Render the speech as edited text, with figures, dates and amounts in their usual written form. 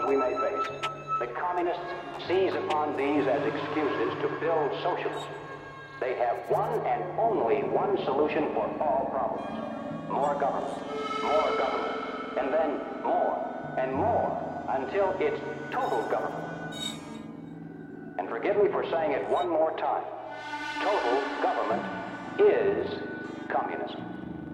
we may face, the communists seize upon these as excuses to build socialism. They have one and only one solution for all problems. More government, and then more and more until it's total government. And forgive me for saying it one more time. Total government is communism.